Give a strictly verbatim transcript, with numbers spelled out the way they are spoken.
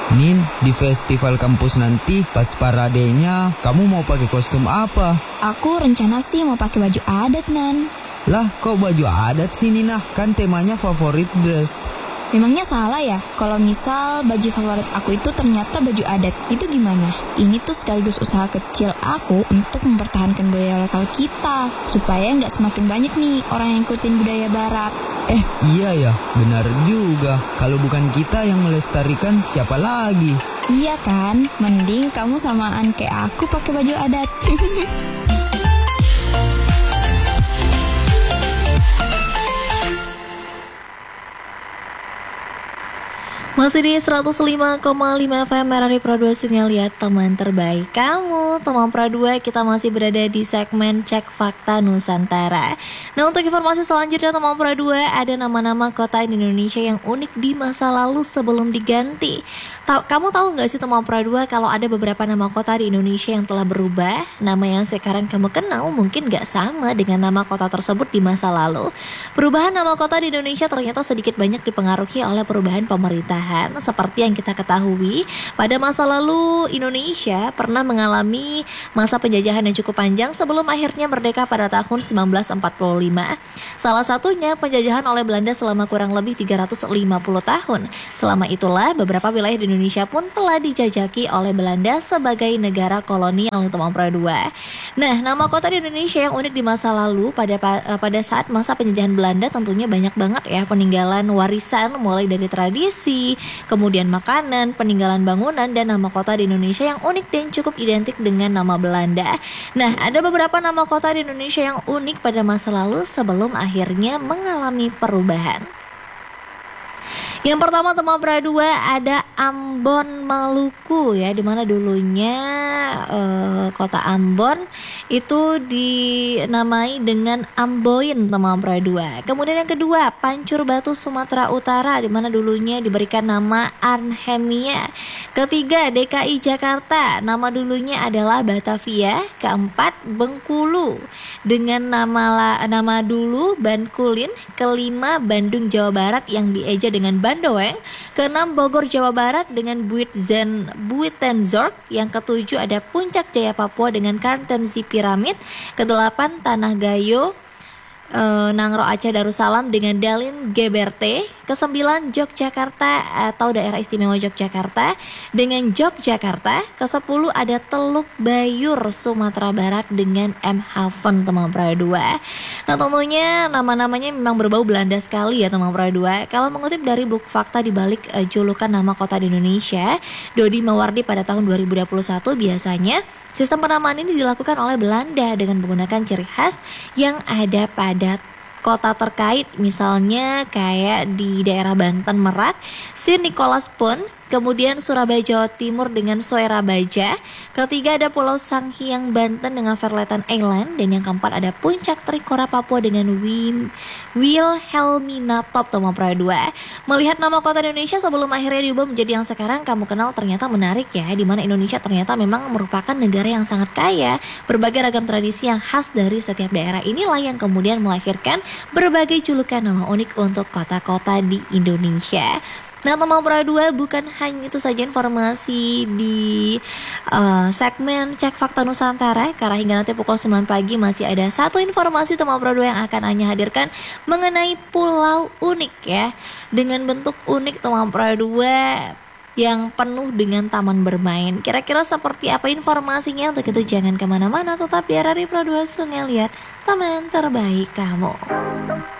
Nin, di festival kampus nanti pas paradenya kamu mau pakai kostum apa? Aku rencana sih mau pakai baju adat, Nan. Lah, kok baju adat sih Nina? Kan temanya favorit dress. Memangnya salah ya kalau misal baju favorit aku itu ternyata baju adat? Itu gimana? Ini tuh sekaligus usaha kecil aku untuk mempertahankan budaya lokal kita, supaya nggak semakin banyak nih orang yang ikutin budaya barat. Eh, iya ya, benar juga. Kalau bukan kita yang melestarikan, siapa lagi? Iya kan? Mending kamu samaan kayak aku pakai baju adat. Masih di seratus lima koma lima F M R R I Pro dua Sungai Liat, teman terbaik kamu. Teman Pro dua, kita masih berada di segmen Cek Fakta Nusantara. Nah, untuk informasi selanjutnya teman Pro dua, ada nama-nama kota di Indonesia yang unik di masa lalu sebelum diganti. Ta- Kamu tahu gak sih teman Pro dua kalau ada beberapa nama kota di Indonesia yang telah berubah? Nama yang sekarang kamu kenal mungkin gak sama dengan nama kota tersebut di masa lalu. Perubahan nama kota di Indonesia ternyata sedikit banyak dipengaruhi oleh perubahan pemerintahan. Seperti yang kita ketahui, pada masa lalu Indonesia pernah mengalami masa penjajahan yang cukup panjang sebelum akhirnya merdeka pada tahun sembilan belas empat puluh lima. Salah satunya penjajahan oleh Belanda selama kurang lebih tiga ratus lima puluh tahun. Selama itulah beberapa wilayah di Indonesia pun telah dijajaki oleh Belanda sebagai negara kolonial teman Pro dua. Nah, nama kota di Indonesia yang unik di masa lalu pada pada saat masa penjajahan Belanda tentunya banyak banget ya, peninggalan warisan mulai dari tradisi, kemudian makanan, peninggalan bangunan, dan nama kota di Indonesia yang unik dan cukup identik dengan nama Belanda. Nah, ada beberapa nama kota di Indonesia yang unik pada masa lalu sebelum akhirnya mengalami perubahan. Yang pertama teman Pro dua, ada Ambon Maluku ya, dimana dulunya eh, kota Ambon itu dinamai dengan Amboin teman Pro dua. Kemudian yang kedua, Pancur Batu Sumatera Utara, dimana dulunya diberikan nama Arnhemia. Ketiga, D K I Jakarta, nama dulunya adalah Batavia. Keempat, Bengkulu dengan nama nama dulu Bankulin. Kelima, Bandung Jawa Barat yang dieja dengan Bandoeng. Keenam, Bogor Jawa Barat dengan Buitzen Buitenzorg. Yang ketujuh, ada Puncak Jaya Papua dengan Kartenssi Pyramid. Kedelapan, Tanah Gayo e, Nangro Aceh Darussalam dengan Dalin Geberte. Kesembilan, Yogyakarta atau Daerah Istimewa Yogyakarta dengan Yogyakarta. Kesepuluh, ada Teluk Bayur Sumatera Barat dengan M Haven teman Pro dua. Nah, tentunya nama-namanya memang berbau Belanda sekali ya teman Pro dua. Kalau mengutip dari buku fakta di balik uh, julukan nama kota di Indonesia, Dodi Mawardi pada tahun dua ribu dua puluh satu, biasanya sistem penamaan ini dilakukan oleh Belanda dengan menggunakan ciri khas yang ada pada kota terkait, misalnya kayak di daerah Banten Merak, Sint Nicholas Pun, kemudian Surabaya Jawa Timur dengan Soerabaja. Ketiga, ada Pulau Sanghyang Banten dengan Verletan Island, dan yang keempat ada Puncak Trikora Papua dengan Wim Wilhelminatop teman Pro dua. Melihat nama kota Indonesia sebelum akhirnya diubah menjadi yang sekarang kamu kenal ternyata menarik ya, di mana Indonesia ternyata memang merupakan negara yang sangat kaya, berbagai ragam tradisi yang khas dari setiap daerah inilah yang kemudian melahirkan berbagai julukan nama unik untuk kota-kota di Indonesia. Nah teman Pro dua, bukan hanya itu saja informasi di uh, segmen Cek Fakta Nusantara, karena hingga nanti pukul sembilan pagi masih ada satu informasi teman Pro dua yang akan Anya hadirkan mengenai pulau unik ya, dengan bentuk unik teman Pro dua yang penuh dengan taman bermain. Kira-kira seperti apa informasinya? Untuk itu jangan kemana-mana, tetap di R R I Pro dua Sungai Liat, teman terbaik kamu.